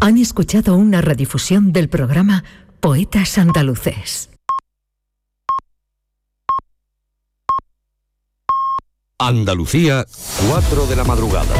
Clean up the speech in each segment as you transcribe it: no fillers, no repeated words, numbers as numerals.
Han escuchado una redifusión del programa Poetas Andaluces. Andalucía, 4 de la madrugada.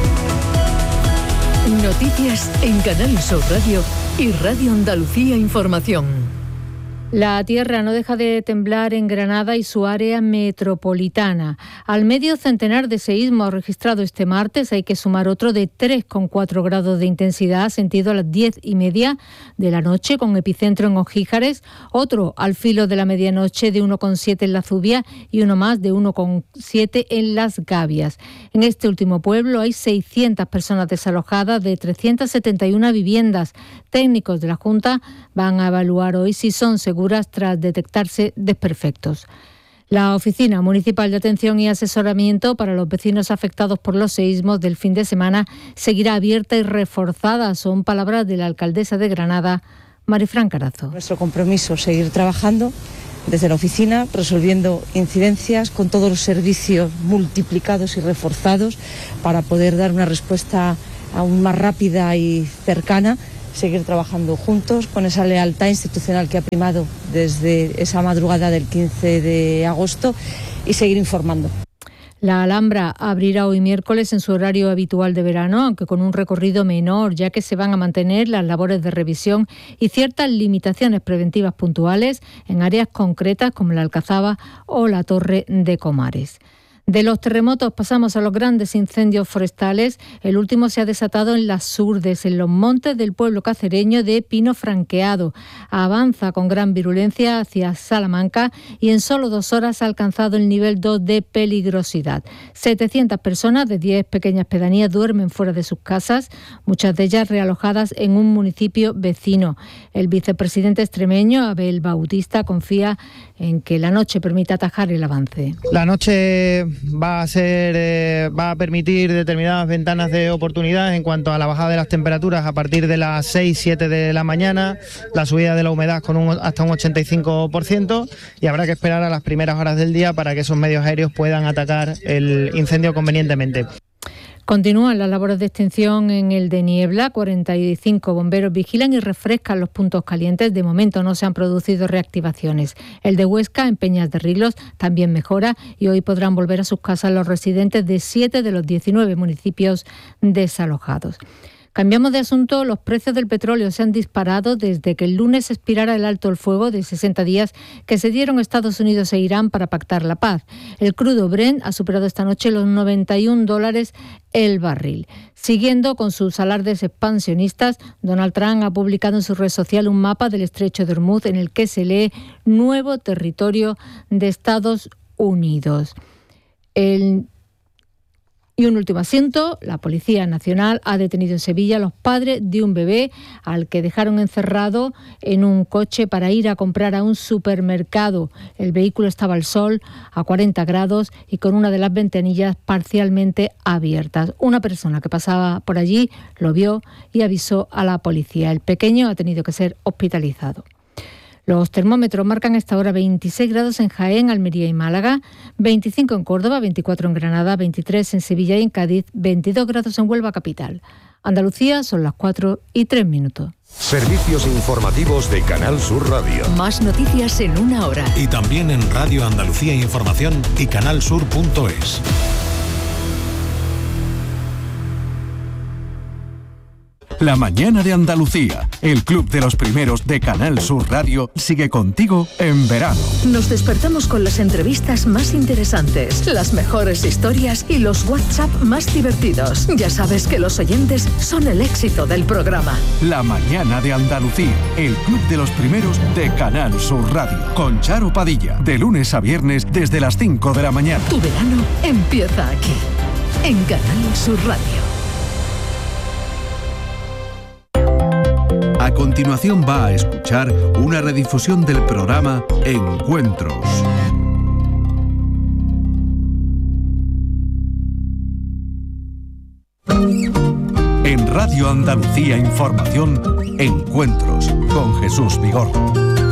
Noticias en Canal Sur Radio y Radio Andalucía Información. La tierra no deja de temblar en Granada y su área metropolitana. Al medio centenar de seísmos registrados este martes hay que sumar otro de 3,4 grados de intensidad sentido a las 10:30 de la noche con epicentro en Ojíjares, otro al filo de la medianoche de 1,7 en la Zubia y uno más de 1,7 en Las Gavias. En este último pueblo hay 600 personas desalojadas de 371 viviendas. Técnicos de la Junta van a evaluar hoy si son seguras tras detectarse desperfectos. La Oficina Municipal de Atención y Asesoramiento para los vecinos afectados por los seísmos del fin de semana seguirá abierta y reforzada. Son palabras de la alcaldesa de Granada, Marifran Carazo. Nuestro compromiso es seguir trabajando desde la oficina, resolviendo incidencias con todos los servicios multiplicados y reforzados para poder dar una respuesta aún más rápida y cercana. Seguir trabajando juntos con esa lealtad institucional que ha primado desde esa madrugada del 15 de agosto y seguir informando. La Alhambra abrirá hoy miércoles en su horario habitual de verano, aunque con un recorrido menor, ya que se van a mantener las labores de revisión y ciertas limitaciones preventivas puntuales en áreas concretas como la Alcazaba o la Torre de Comares. De los terremotos pasamos a los grandes incendios forestales. El último se ha desatado en Las Surdes, en los montes del pueblo cacereño de Pino Franqueado. Avanza con gran virulencia hacia Salamanca y en solo 2 horas ha alcanzado el nivel 2 de peligrosidad. 700 personas de 10 pequeñas pedanías duermen fuera de sus casas, muchas de ellas realojadas en un municipio vecino. El vicepresidente extremeño, Abel Bautista, confía en que la noche permita atajar el avance. La noche va a permitir determinadas ventanas de oportunidad en cuanto a la bajada de las temperaturas a partir de las 6-7 de la mañana, la subida de la humedad con hasta un 85%, y habrá que esperar a las primeras horas del día para que esos medios aéreos puedan atacar el incendio convenientemente. Continúan las labores de extinción en el de Niebla. 45 bomberos vigilan y refrescan los puntos calientes. De momento no se han producido reactivaciones. El de Huesca, en Peñas de Riglos, también mejora y hoy podrán volver a sus casas los residentes de 7 de los 19 municipios desalojados. Cambiamos de asunto. Los precios del petróleo se han disparado desde que el lunes expirara el alto el fuego de 60 días que se dieron Estados Unidos e Irán para pactar la paz. El crudo Brent ha superado esta noche los $91 el barril. Siguiendo con sus alardes expansionistas, Donald Trump ha publicado en su red social un mapa del estrecho de Hormuz en el que se lee nuevo territorio de Estados Unidos. Y un último asunto, la Policía Nacional ha detenido en Sevilla a los padres de un bebé al que dejaron encerrado en un coche para ir a comprar a un supermercado. El vehículo estaba al sol, a 40 grados y con una de las ventanillas parcialmente abiertas. Una persona que pasaba por allí lo vio y avisó a la policía. El pequeño ha tenido que ser hospitalizado. Los termómetros marcan a esta hora 26 grados en Jaén, Almería y Málaga, 25 en Córdoba, 24 en Granada, 23 en Sevilla y en Cádiz, 22 grados en Huelva capital. Andalucía son las 4:03. Servicios informativos de Canal Sur Radio. Más noticias en 1 hora. Y también en Radio Andalucía Información y canalsur.es. La mañana de Andalucía, el club de los primeros de Canal Sur Radio, sigue contigo en verano. Nos despertamos con las entrevistas más interesantes, las mejores historias y los WhatsApp más divertidos. Ya sabes que los oyentes son el éxito del programa. La mañana de Andalucía, el club de los primeros de Canal Sur Radio, con Charo Padilla, de lunes a viernes desde las 5 de la mañana. Tu verano empieza aquí, en Canal Sur Radio. A continuación va a escuchar una redifusión del programa Encuentros. En Radio Andalucía Información, Encuentros con Jesús Vigorra.